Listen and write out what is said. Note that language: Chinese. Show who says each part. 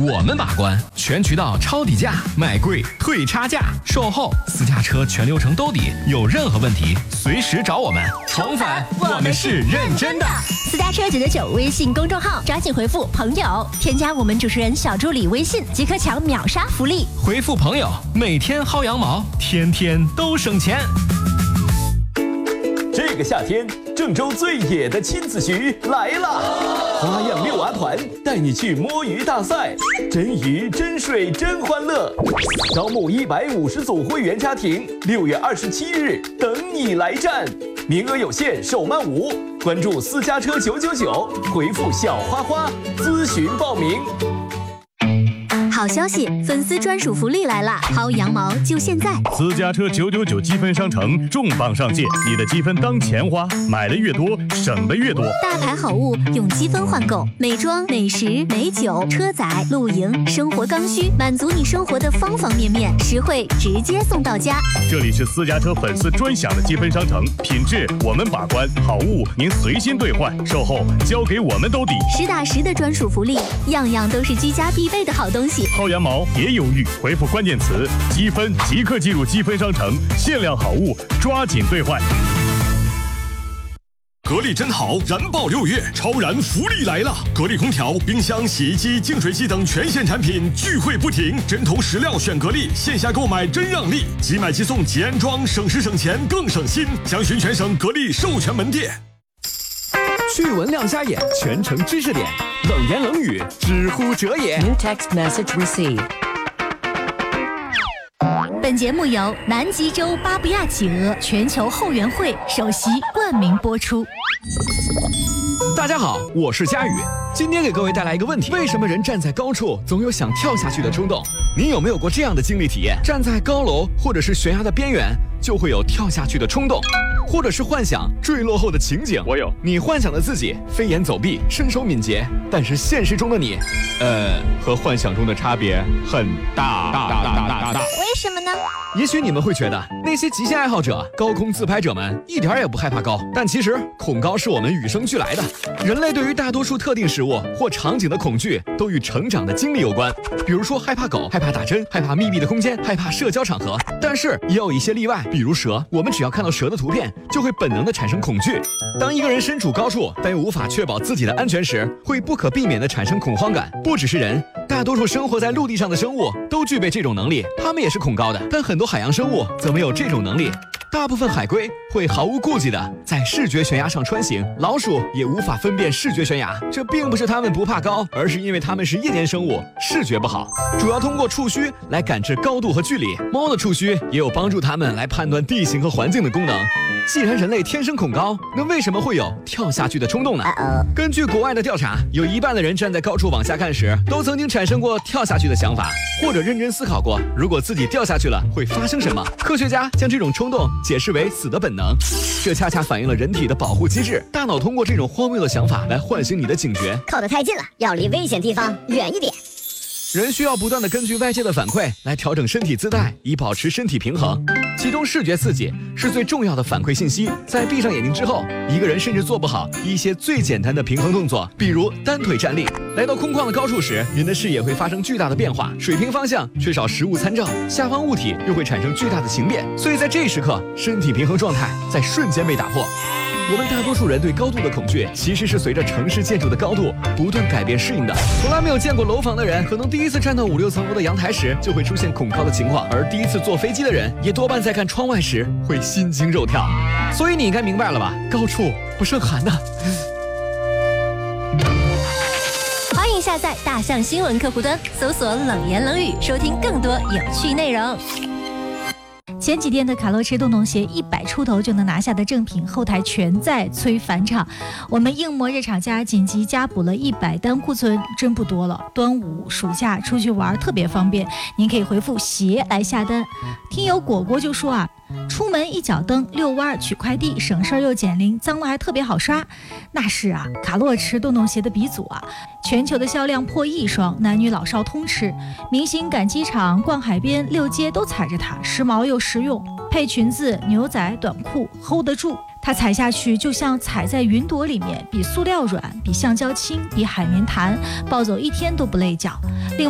Speaker 1: 我们把关，全渠道抄底价，买贵退差价，售后私家车全流程兜底，有任何问题随时找我们。重返，我们是认真的。
Speaker 2: 私家车999微信公众号，抓紧回复朋友，添加我们主持人小助理微信，即可抢秒杀福利。
Speaker 1: 回复朋友，每天薅羊毛，天天都省钱。
Speaker 3: 这个夏天，郑州最野的亲子局来了！花样遛娃团带你去摸鱼大赛，真鱼真水真欢乐。招募150组会员家庭，6月27日等你来战，名额有限，手慢无。关注私家车999，回复小花花咨询报名。
Speaker 2: 好消息，粉丝专属福利来了！薅羊毛就现在！
Speaker 4: 私家车999积分商城重磅上线，你的积分当钱花，买的越多，省的越多。
Speaker 2: 大牌好物用积分换购，美妆、美食、美酒、车载、露营、生活刚需，满足你生活的方方面面，实惠直接送到家。
Speaker 4: 这里是私家车粉丝专享的积分商城，品质我们把关，好物您随心兑换，售后交给我们兜底。
Speaker 2: 实打实的专属福利，样样都是居家必备的好东西。
Speaker 4: 薅羊毛别犹豫，回复关键词积分即刻进入积分商城，限量好物抓紧兑换。
Speaker 5: 格力真好，燃爆6月，超燃福利来了！格力空调、冰箱、洗衣机、净水器等全线产品聚会不停，针头实料选格力，线下购买真让利，即买即送即安装，省时省钱更省心。详询全省格力授权门店。
Speaker 3: 趣闻亮瞎眼，全程知识点，冷言冷语，知乎者也。
Speaker 6: New text message received。
Speaker 2: 本节目由南极洲巴布亚企鹅全球后援会首席冠名播出。
Speaker 3: 大家好，我是佳宇，今天给各位带来一个问题：为什么人站在高处总有想跳下去的冲动？你有没有过这样的经历体验？站在高楼或者是悬崖的边缘，就会有跳下去的冲动，或者是幻想坠落后的情景。我有。你幻想的自己飞檐走壁，身手敏捷，但是现实中的你，和幻想中的差别很大。
Speaker 2: 为什么呢？
Speaker 3: 也许你们会觉得那些极限爱好者、高空自拍者们一点也不害怕高，但其实恐高是我们与生俱来的。人类对于大多数特定事物或场景的恐惧都与成长的经历有关，比如说害怕狗、害怕打针、害怕密闭的空间、害怕社交场合。但是也有一些例外，比如蛇，我们只要看到蛇的图片，就会本能的产生恐惧。当一个人身处高处，但又无法确保自己的安全时，会不可避免的产生恐慌感。不只是人，大多数生活在陆地上的生物都具备这种能力，它们也是恐高的。但很多海洋生物则没有这种能力。大部分海龟会毫无顾忌地在视觉悬崖上穿行，老鼠也无法分辨视觉悬崖。这并不是它们不怕高，而是因为它们是夜间生物，视觉不好，主要通过触须来感知高度和距离。猫的触须也有帮助它们来判断地形和环境的功能。既然人类天生恐高，那为什么会有跳下去的冲动呢？根据国外的调查，有1半的人站在高处往下看时，都曾经产生过跳下去的想法，或者认真思考过，如果自己掉下去了会发生什么。科学家将这种冲动解释为死的本能，这恰恰反映了人体的保护机制。大脑通过这种荒谬的想法来唤醒你的警觉。
Speaker 7: 靠得太近了，要离危险地方远一点。
Speaker 3: 人需要不断地根据外界的反馈来调整身体姿态，以保持身体平衡。其中视觉刺激是最重要的反馈信息。在闭上眼睛之后，一个人甚至做不好一些最简单的平衡动作，比如单腿站立。来到空旷的高处时，人的视野会发生巨大的变化，水平方向缺少实物参照，下方物体又会产生巨大的形变，所以在这一时刻，身体平衡状态在瞬间被打破。我们大多数人对高度的恐惧，其实是随着城市建筑的高度不断改变适应的。从来没有见过楼房的人，可能第一次站到5、6层楼的阳台时，就会出现恐高的情况；而第一次坐飞机的人，也多半在看窗外时会心惊肉跳。所以你应该明白了吧？高处不胜寒呐。
Speaker 2: 欢迎下载大象新闻客户端，搜索冷言冷语，收听更多有趣内容。前几天的卡洛驰洞洞鞋100出头就能拿下的正品，后台全在催返场。我们硬膜热厂家紧急加补了100单库存，真不多了。端午、暑假出去玩特别方便，您可以回复鞋来下单。听友果果就说啊，出门一脚蹬遛弯取快递，省事儿又减龄，脏了还特别好刷。那是啊，卡洛驰洞洞鞋的鼻祖啊，全球的销量破1亿双，男女老少通吃。明星赶机场、逛海边、溜街都踩着它，时髦又实用，配裙子、牛仔、短裤 hold 得住。它踩下去就像踩在云朵里面，比塑料软，比橡胶轻，比海绵弹，抱走1天都不累脚。